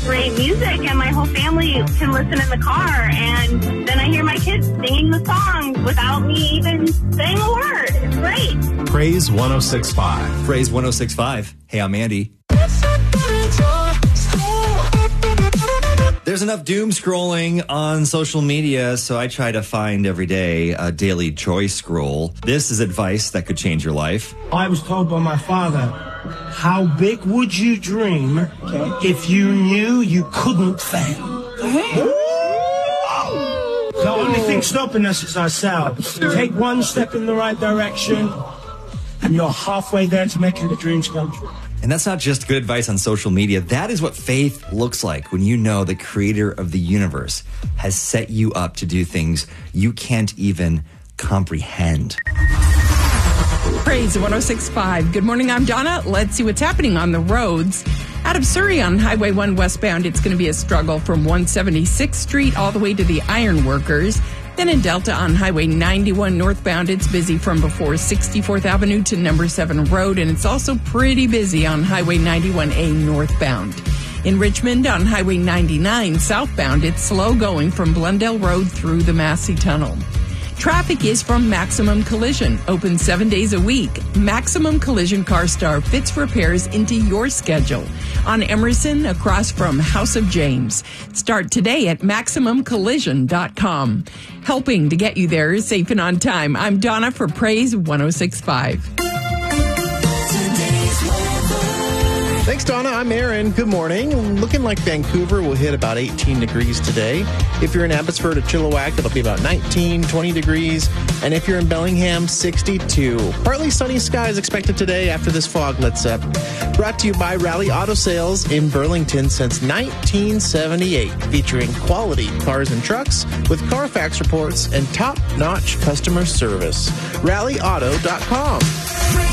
great music, and my whole family can listen in the car, and then I hear my kids singing the songs without me even saying a word. It's great. Praise 106.5. Praise 106.5. Hey, I'm Andy. There's enough doom scrolling on social media, so I try to find every day a daily joy scroll. This is advice that could change your life. I was told by my father, how big would you dream if you knew you couldn't fail? The only thing stopping us is ourselves. Take one step in the right direction, and you're halfway there to making the dreams come true. And that's not just good advice on social media. That is what faith looks like when you know the creator of the universe has set you up to do things you can't even comprehend. Praise 106.5. Good morning, I'm Donna. Let's see what's happening on the roads. Out of Surrey on Highway 1 westbound, it's going to be a struggle from 176th Street all the way to the Ironworkers. Then in Delta on Highway 91 northbound, it's busy from before 64th Avenue to number 7 Road, and it's also pretty busy on Highway 91A northbound. In Richmond on Highway 99 southbound, it's slow going from Blundell Road through the Massey Tunnel. Traffic is from Maximum Collision, open 7 days a week. Maximum Collision CarStar fits repairs into your schedule. On Emerson, across from House of James. Start today at MaximumCollision.com. Helping to get you there safe and on time. I'm Donna for Praise 106.5. Thanks, Donna. I'm Aaron. Good morning. Looking like Vancouver will hit about 18 degrees today. If you're in Abbotsford or Chilliwack, it'll be about 19, 20 degrees. And if you're in Bellingham, 62. Partly sunny skies expected today after this fog lets up. Brought to you by Rally Auto Sales in Burlington since 1978, featuring quality cars and trucks with Carfax reports and top-notch customer service. RallyAuto.com.